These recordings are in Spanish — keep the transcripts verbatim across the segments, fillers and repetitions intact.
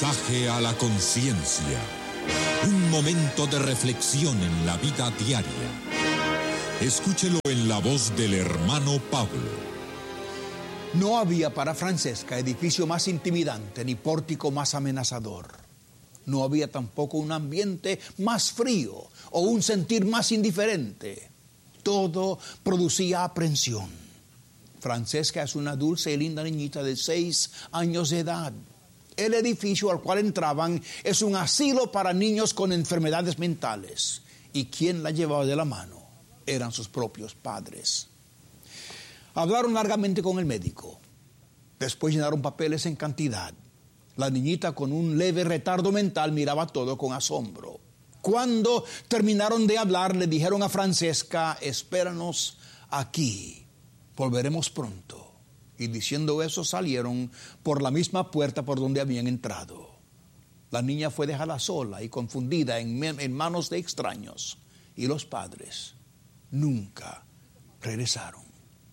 Mensaje a la conciencia. Un momento de reflexión en la vida diaria. Escúchelo en la voz del hermano Pablo. No había para Francesca edificio más intimidante ni pórtico más amenazador. No había tampoco un ambiente más frío o un sentir más indiferente. Todo producía aprensión. Francesca es una dulce y linda niñita de seis años de edad. El edificio al cual entraban es un asilo para niños con enfermedades mentales. ¿Y quién la llevaba de la mano? Eran sus propios padres. Hablaron largamente con el médico. Después llenaron papeles en cantidad. La niñita, con un leve retardo mental, miraba todo con asombro. Cuando terminaron de hablar, le dijeron a Francesca: espéranos aquí, volveremos pronto. Y diciendo eso, salieron por la misma puerta por donde habían entrado. La niña fue dejada sola y confundida en, en manos de extraños. Y los padres nunca regresaron.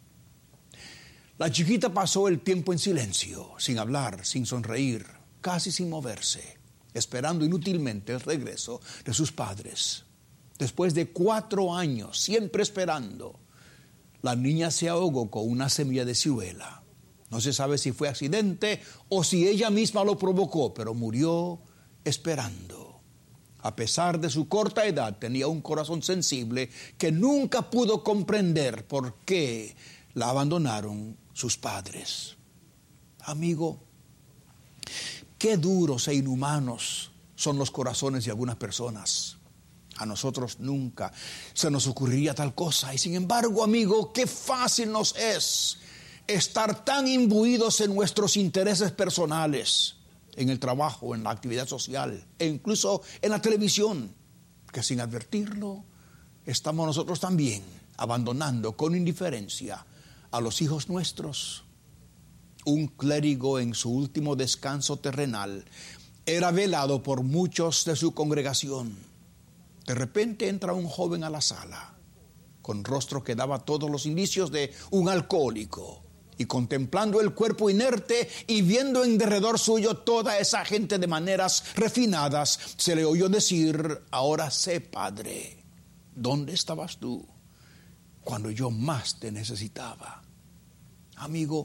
La chiquita pasó el tiempo en silencio, sin hablar, sin sonreír, casi sin moverse, esperando inútilmente el regreso de sus padres. Después de cuatro años, siempre esperando, la niña se ahogó con una semilla de ciruela. No se sabe si fue accidente o si ella misma lo provocó, pero murió esperando. A pesar de su corta edad, tenía un corazón sensible que nunca pudo comprender por qué la abandonaron sus padres. Amigo, qué duros e inhumanos son los corazones de algunas personas. A nosotros nunca se nos ocurriría tal cosa. Y sin embargo, amigo, qué fácil nos es estar tan imbuidos en nuestros intereses personales, en el trabajo, en la actividad social e incluso en la televisión, que sin advertirlo estamos nosotros también abandonando con indiferencia a los hijos nuestros. Un clérigo, en su último descanso terrenal, era velado por muchos de su congregación. De repente entra un joven a la sala, con rostro que daba todos los indicios de un alcohólico, y contemplando el cuerpo inerte y viendo en derredor suyo toda esa gente de maneras refinadas, se le oyó decir: ahora sé, Padre, ¿dónde estabas tú cuando yo más te necesitaba? Amigo,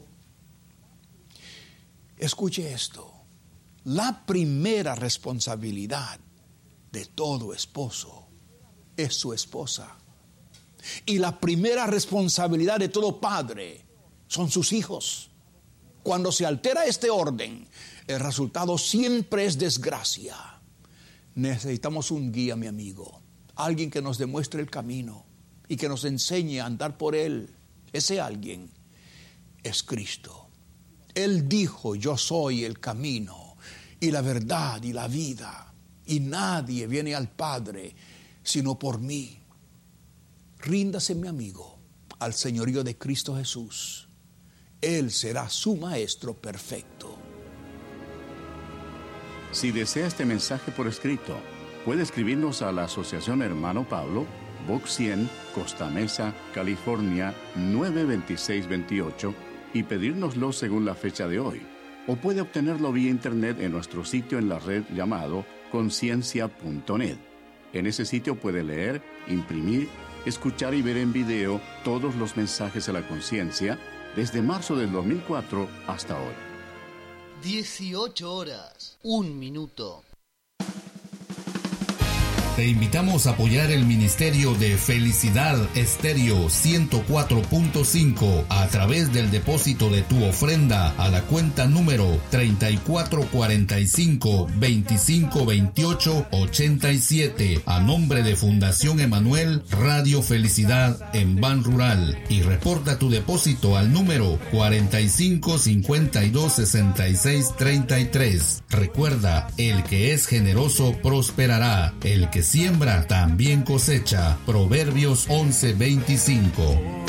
escuche esto. La primera responsabilidad de todo esposo es su esposa. Y la primera responsabilidad de todo padre son sus hijos. Cuando se altera este orden, el resultado siempre es desgracia. Necesitamos un guía, mi amigo, alguien que nos demuestre el camino y que nos enseñe a andar por él. Ese alguien es Cristo. Él dijo: yo soy el camino y la verdad y la vida, y nadie viene al Padre sino por mí. Ríndase, mi amigo, al señorío de Cristo Jesús. Él será su maestro perfecto. Si desea este mensaje por escrito, puede escribirnos a la Asociación Hermano Pablo, Box cien, Costa Mesa, California, nueve dos seis dos ocho, y pedírnoslo según la fecha de hoy. O puede obtenerlo vía internet en nuestro sitio en la red llamado conciencia punto net. En ese sitio puede leer, imprimir, escuchar y ver en video todos los mensajes a la conciencia desde marzo del dos mil cuatro hasta hoy. dieciocho horas, un minuto. Te invitamos a apoyar el Ministerio de Felicidad Estéreo ciento cuatro punto cinco a través del depósito de tu ofrenda a la cuenta número treinta y cuatro cuarenta y cinco, veinticinco veintiocho, ochenta y siete a nombre de Fundación Emanuel Radio Felicidad en Ban Rural, y reporta tu depósito al número cuarenta y cinco cincuenta y dos sesenta y seis treinta y tres. Recuerda, el que es generoso prosperará, el que siembra también cosecha. Proverbios once veinticinco.